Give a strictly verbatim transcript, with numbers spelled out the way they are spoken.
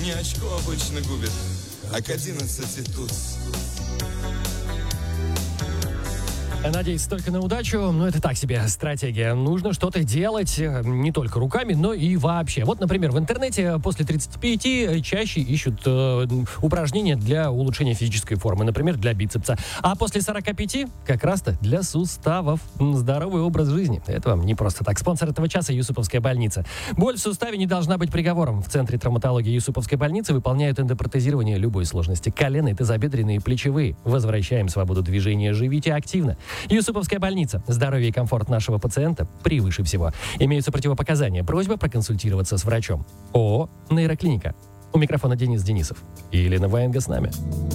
Не очко обычно губит, а к одиннадцати туз. Надеяться только на удачу, но это так себе стратегия. Нужно что-то делать не только руками, но и вообще. Вот, например, в интернете после тридцати пяти чаще ищут э, упражнения для улучшения физической формы, например, для бицепса. А после сорока пяти как раз-то для суставов. Здоровый образ жизни. Это вам не просто так. Спонсор этого часа — Юсуповская больница. Боль в суставе не должна быть приговором. В Центре травматологии Юсуповской больницы выполняют эндопротезирование любой сложности. Коленные, тазобедренные, плечевые. Возвращаем свободу движения. Живите активно. Юсуповская больница. Здоровье и комфорт нашего пациента превыше всего. Имеются противопоказания. Просьба проконсультироваться с врачом. ООО «Нейроклиника». У микрофона Денис Денисов. И Елена Ваенга с нами.